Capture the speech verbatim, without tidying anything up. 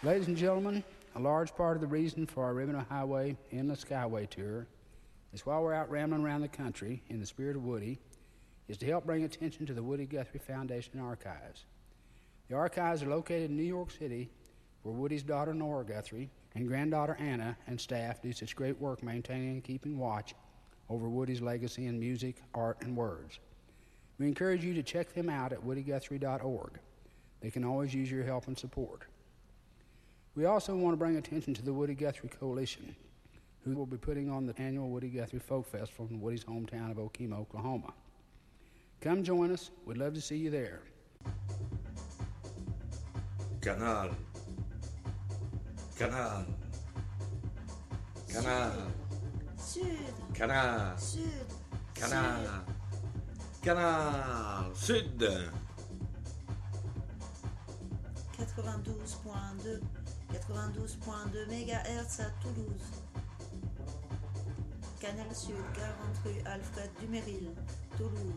Ladies and gentlemen, a large part of the reason for our Ribbon of Highway Endless Skyway Tour is while we're out rambling around the country in the spirit of Woody, is to help bring attention to the Woody Guthrie Foundation Archives. The archives are located in New York City, where Woody's daughter Nora Guthrie and granddaughter Anna and staff do such great work maintaining and keeping watch over Woody's legacy in music, art, and words. We encourage you to check them out at woody guthrie dot org. They can always use your help and support. We also want to bring attention to the Woody Guthrie Coalition, who will be putting on the annual Woody Guthrie Folk Festival in Woody's hometown of Okemah, Oklahoma. Come join us. We'd love to see you there. Canal. Canal. Canal. Sud. Canal. Sud. Canal. Canal. Sud. quatre-vingt-douze point deux. quatre-vingt-douze point deux mégahertz à Toulouse. Canal Sud, quarante rue Alfred Dumeril, Toulouse.